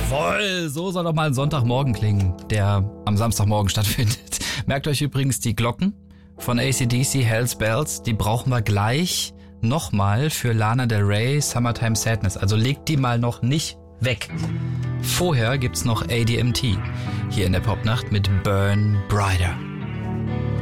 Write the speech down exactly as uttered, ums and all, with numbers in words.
Jawohl, so soll doch mal ein Sonntagmorgen klingen, der am Samstagmorgen stattfindet. Merkt euch übrigens die Glocken von A C D C, Hell's Bells, die brauchen wir gleich nochmal für Lana Del Rey, Summertime Sadness. Also legt die mal noch nicht weg. Vorher gibt's noch A D M T hier in der Popnacht mit Burn Brighter.